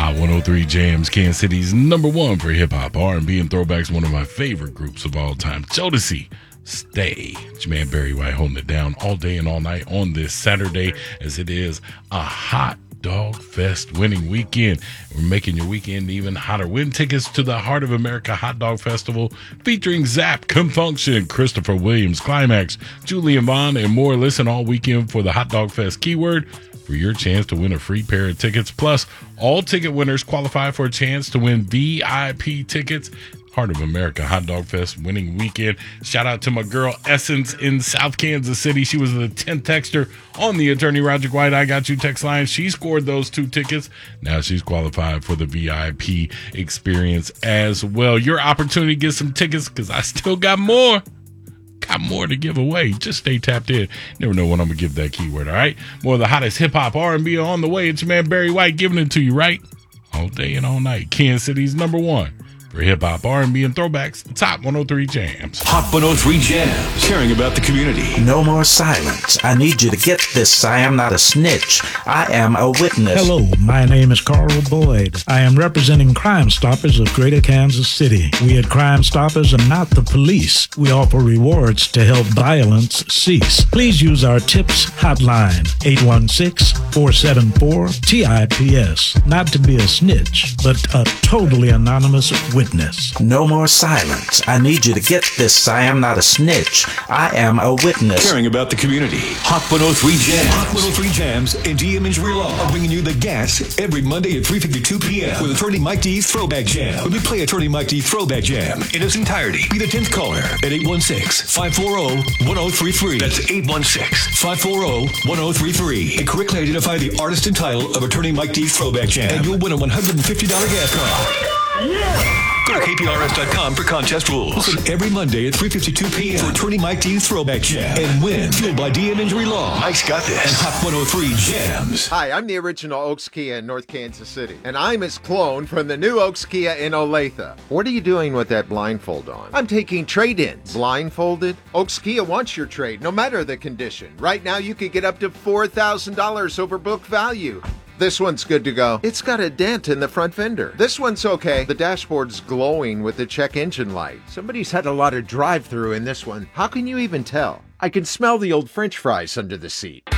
Hot 103 Jams, Kansas City's number one for hip-hop, R&B, and throwbacks. One of my favorite groups of all time, Jodeci. Stay. It's your man Barry White holding it down all day and all night on this Saturday, as it is a hot Dog Fest winning weekend. We're making your weekend even hotter. Win tickets to the Heart of America Hot Dog Festival featuring Zap, Confunction, Christopher Williams, Climax, Julian Vaughn, and more. Listen all weekend for the Hot Dog Fest keyword for your chance to win a free pair of tickets. Plus, all ticket winners qualify for a chance to win VIP tickets. Heart of America Hot Dog Fest winning weekend. Shout out to my girl Essence in South Kansas City. She was the 10th texter on the Attorney Roger White I Got You text line. She scored those 2 tickets. Now she's qualified for the VIP experience as well. Your opportunity to get some tickets, because I still got more. Got more to give away. Just stay tapped in. Never know when I'm going to give that keyword, all right? More of the hottest hip-hop R&B on the way. It's your man Barry White giving it to you, right? All day and all night. Kansas City's number one for hip-hop, R&B, and throwbacks. The Top 103 Jams. Hot 103 Jams. Caring about the community. No more silence. I need you to get this. I am not a snitch. I am a witness. Hello, my name is Carl Boyd. I am representing Crime Stoppers of Greater Kansas City. We at Crime Stoppers are not the police. We offer rewards to help violence cease. Please use our tips hotline, 816-474-TIPS. Not to be a snitch, but a totally anonymous witness. No more silence. I need you to get this. I am not a snitch. I am a witness. Caring about the community. Hot 103 Jams. Hot 103 Jams and DM Injury Law are bringing you the gas every Monday at 3:52 p.m. with Attorney Mike D's Throwback Jam. When we play Attorney Mike D's Throwback Jam in its entirety, be the 10th caller at 816-540-1033. That's 816-540-1033. And correctly identify the artist and title of Attorney Mike D's Throwback Jam, and you'll win a $150 gas card. Go to KPRS.com for contest rules. Listen every Monday at 3:52 p.m. for Attorney Mike D's Throwback Jam and win. Fueled by DM Injury Law. Mike's got this. And Hot 103 Jams. Hi, I'm the original Oaks Kia in North Kansas City, and I'm his clone from the new Oaks Kia in Olathe. What are you doing with that blindfold on? I'm taking trade-ins. Blindfolded? Oaks Kia wants your trade, no matter the condition. Right now, you could get up to $4,000 over book value. This one's good to go. It's got a dent in the front fender. This one's okay. The dashboard's glowing with the check engine light. Somebody's had a lot of drive-through in this one. How can you even tell? I can smell the old French fries under the seat.